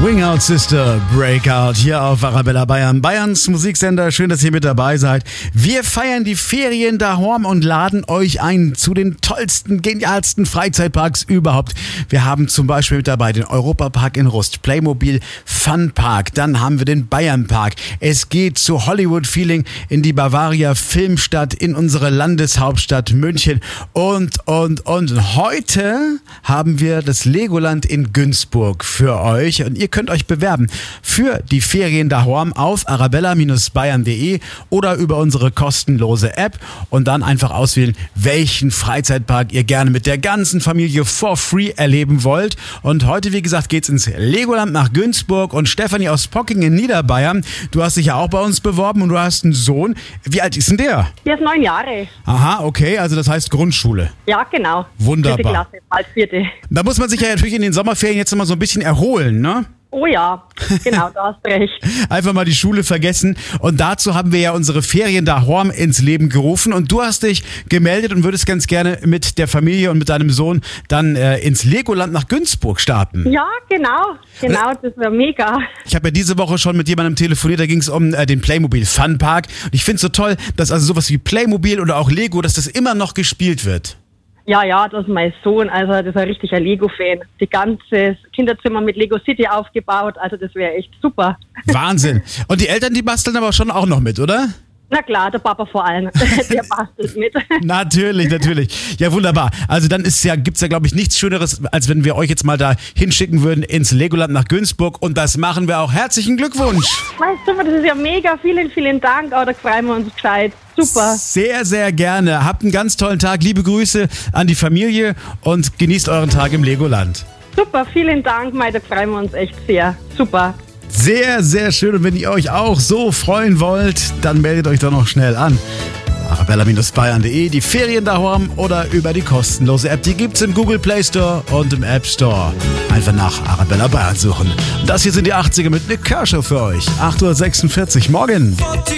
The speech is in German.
Swing Out Sister, Breakout hier auf Arabella Bayern, Bayerns Musiksender. Schön, dass ihr mit dabei seid. Wir feiern die Ferien daheim und laden euch ein zu den tollsten, genialsten Freizeitparks überhaupt. Wir haben zum Beispiel mit dabei den Europapark in Rust, Playmobil Fun Park, dann haben wir den Bayernpark. Es geht zu Hollywood Feeling in die Bavaria Filmstadt, in unsere Landeshauptstadt München und. Heute haben wir das Legoland in Günzburg für euch. Und ihr könnt euch bewerben für die Ferien daheim auf arabella-bayern.de oder über unsere kostenlose App und dann einfach auswählen, welchen Freizeitpark ihr gerne mit der ganzen Familie for free erleben wollt. Und heute, wie gesagt, geht's ins Legoland nach Günzburg. Und Stefanie aus Pocking in Niederbayern, du hast dich ja auch bei uns beworben und du hast einen Sohn. Wie alt ist denn der? Der ist 9 Jahre. Aha, okay, also das heißt Grundschule. Ja, genau. Wunderbar. 4. Klasse, bald 4. Da muss man sich ja natürlich in den Sommerferien jetzt immer so ein bisschen erholen, ne? Oh ja, genau, da hast du recht. Einfach mal die Schule vergessen. Und dazu haben wir ja unsere Ferien daheim ins Leben gerufen. Und du hast dich gemeldet und würdest ganz gerne mit der Familie und mit deinem Sohn dann ins Legoland nach Günzburg starten. Ja, genau, das wäre mega. Ich habe ja diese Woche schon mit jemandem telefoniert, da ging es um den Playmobil Fun Park. Und ich finde es so toll, dass also sowas wie Playmobil oder auch Lego, dass das immer noch gespielt wird. Ja, das ist mein Sohn, also das ist ein richtiger Lego-Fan. Die ganze Kinderzimmer mit Lego City aufgebaut, also das wäre echt super. Wahnsinn. Und die Eltern, die basteln aber schon auch noch mit, oder? Na klar, der Papa vor allem, der bastelt mit. Natürlich. Ja, wunderbar. Also dann gibt's ja, glaube ich, nichts Schöneres, als wenn wir euch jetzt mal da hinschicken würden ins Legoland nach Günzburg. Und das machen wir auch. Herzlichen Glückwunsch. Weißt du, das ist ja mega. Vielen Dank. Oh, da freuen wir uns gescheit. Super. Sehr, sehr gerne. Habt einen ganz tollen Tag. Liebe Grüße an die Familie und genießt euren Tag im Legoland. Super, vielen Dank, Mai, da freuen wir uns echt sehr. Super. Sehr, sehr schön. Und wenn ihr euch auch so freuen wollt, dann meldet euch doch noch schnell an. arabella-bayern.de, die Ferien daheim oder über die kostenlose App. Die gibt's im Google Play Store und im App Store. Einfach nach Arabella Bayern suchen. Und das hier sind die 80er mit Nick Kershaw für euch. 8.46 Uhr morgen.